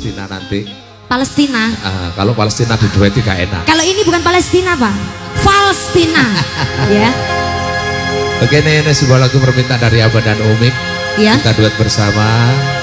Palestina nanti. Palestina. Kalau Palestina didueti gak enak. Kalau ini bukan Palestina Pak, Palestina. Ya. Oke, ini sebuah lagu permintaan dari Abah dan Umik. Ya. Kita duet bersama.